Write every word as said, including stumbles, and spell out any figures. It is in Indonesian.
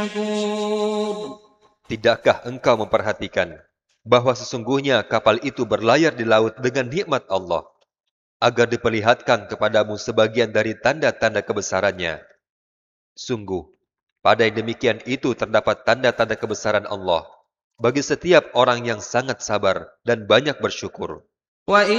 Tidakkah engkau memperhatikan bahwa sesungguhnya kapal itu berlayar di laut dengan nikmat Allah, agar diperlihatkan kepadamu sebagian dari tanda-tanda kebesarannya? Sungguh, pada yang demikian itu terdapat tanda-tanda kebesaran Allah bagi setiap orang yang sangat sabar dan banyak bersyukur.